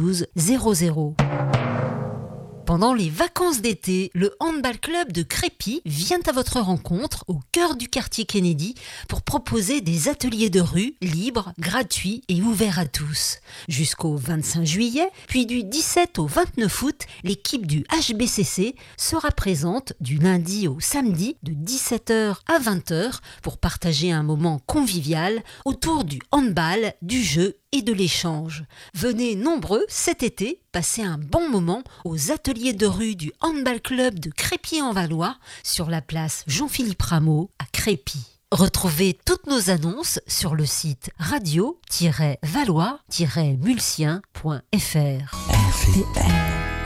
72 00. Pendant les vacances d'été, le Handball Club de Crépy vient à votre rencontre au cœur du quartier Kennedy pour proposer des ateliers de rue libres, gratuits et ouverts à tous. Jusqu'au 25 juillet, puis du 17 au 29 août, l'équipe du HBCC sera présente du lundi au samedi de 17h à 20h pour partager un moment convivial autour du handball, du jeu et de l'échange. Venez nombreux cet été passer un bon moment aux ateliers de rue du Handball Club de Crépy-en-Valois sur la place Jean-Philippe Rameau à Crépy. Retrouvez toutes nos annonces sur le site radio-valois-mulsien.fr. RVM